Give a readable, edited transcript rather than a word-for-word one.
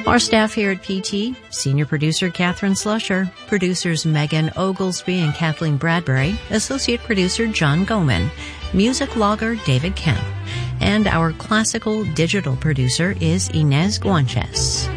Our staff here at PT, Senior Producer Catherine Slusher, Producers Megan Oglesby and Kathleen Bradbury, Associate Producer John Goman, Music Logger David Kemp, and our Classical Digital Producer is Inez Guanches.